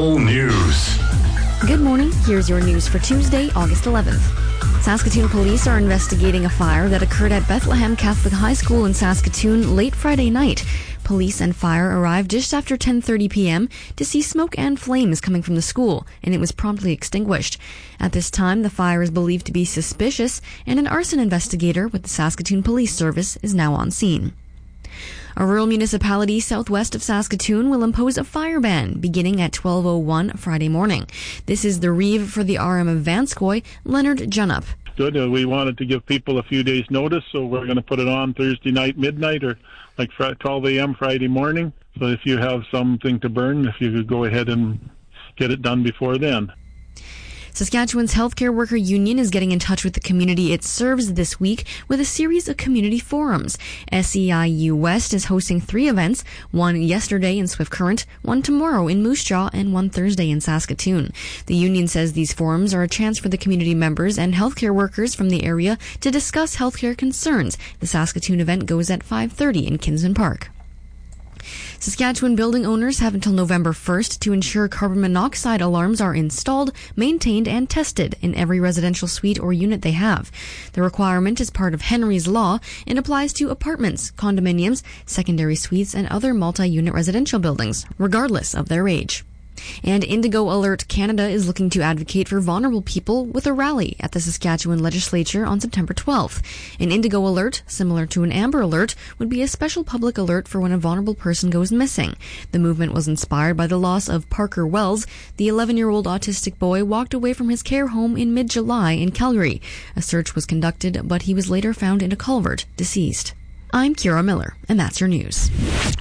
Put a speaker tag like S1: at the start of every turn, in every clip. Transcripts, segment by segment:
S1: Bull News.
S2: Good morning. Here's your news for Tuesday, August 11th. Saskatoon police are investigating a fire that occurred at Bethlehem Catholic High School in Saskatoon late Friday night. Police and fire arrived just after 10:30 p.m. to see smoke and flames coming from the school, and it was promptly extinguished. At this time, the fire is believed to be suspicious, and an arson investigator with the Saskatoon Police Service is now on scene. A rural municipality southwest of Saskatoon will impose a fire ban beginning at 12:01 Friday morning. This is the reeve for the RM of Vanscoy, Leonard Junup.
S3: Good. We wanted to give people a few days' notice, so we're going to put it on Thursday night, midnight, or like 12 a.m. Friday morning. So if you have something to burn, if you could go ahead and get it done before then.
S2: Saskatchewan's Healthcare Worker Union is getting in touch with the community it serves this week with a series of community forums. SEIU West is hosting 3 events, one yesterday in Swift Current, one tomorrow in Moose Jaw, and one Thursday in Saskatoon. The union says these forums are a chance for the community members and healthcare workers from the area to discuss healthcare concerns. The Saskatoon event goes at 5:30 in Kinsman Park. Saskatchewan building owners have until November 1st to ensure carbon monoxide alarms are installed, maintained, and tested in every residential suite or unit they have. The requirement is part of Henry's Law and applies to apartments, condominiums, secondary suites, and other multi-unit residential buildings, regardless of their age. And Indigo Alert Canada is looking to advocate for vulnerable people with a rally at the Saskatchewan Legislature on September 12th. An Indigo Alert, similar to an Amber Alert, would be a special public alert for when a vulnerable person goes missing. The movement was inspired by the loss of Parker Wells. The 11-year-old autistic boy walked away from his care home in mid-July in Calgary. A search was conducted, but he was later found in a culvert, deceased. I'm Kira Miller, and that's your news.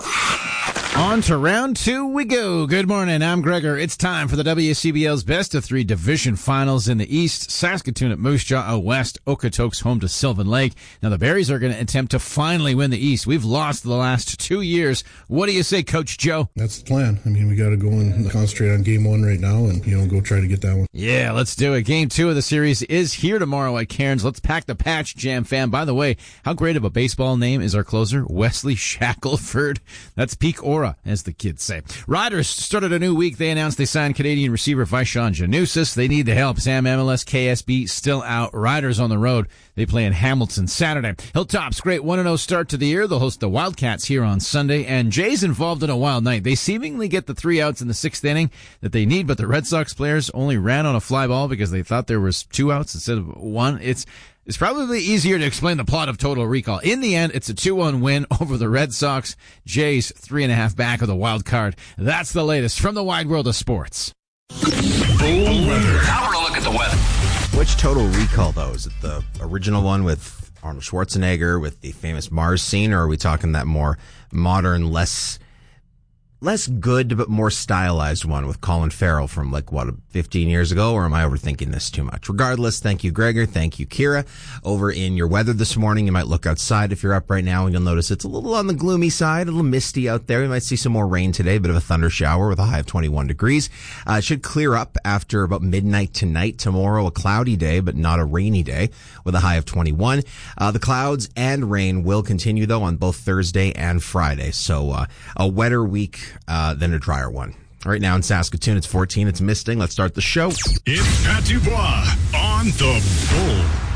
S4: On to round 2 we go. Good morning, I'm Gregor. It's time for the WCBL's best of 3 division finals in the East. Saskatoon at Moose Jaw out west, Okotoks home to Sylvan Lake. Now the Berries are going to attempt to finally win the East. We've lost the last 2 years. What do you say, Coach Joe?
S5: That's the plan. I mean, we got to go and concentrate on game 1 right now and, go try to get that one.
S4: Yeah, let's do it. Game 2 of the series is here tomorrow at Cairns. Let's pack the patch, Jam fam. By the way, how great of a baseball name is our closer, Wesley Shackelford? That's peak aura, as the kids say. Riders started a new week. They announced they signed Canadian receiver Vaishon Janusis. They need the help. Sam MLS KSB still out. Riders on the road. They play in Hamilton Saturday. Hilltops, great 1-0 start to the year. They'll host the Wildcats here on Sunday. And Jays involved in a wild night. They seemingly get the 3 outs in the 6th inning that they need, but the Red Sox players only ran on a fly ball because they thought there was 2 outs instead of 1. It's probably easier to explain the plot of Total Recall. In the end, it's a 2-1 win over the Red Sox. Jays 3.5 back of the wild card. That's the latest from the wide world of sports.
S1: Bull weather. Now we're going to look at the weather.
S6: Which Total Recall, though? Is it the original one with Arnold Schwarzenegger with the famous Mars scene, or are we talking that more modern, less good but more stylized one with Colin Farrell from 15 years ago, or am I overthinking this too much? Regardless, thank you, Gregor. Thank you, Kira. Over in your weather this morning, you might look outside if you're up right now and you'll notice it's a little on the gloomy side, a little misty out there. You might see some more rain today, a bit of a thunder shower with a high of 21 degrees. It should clear up after about midnight tonight. Tomorrow, a cloudy day, but not a rainy day with a high of 21. The clouds and rain will continue though on both Thursday and Friday. So, a wetter week than a drier one. Right now in Saskatoon, it's 14. It's misting. Let's start the show.
S1: It's Pat Dubois on the Bull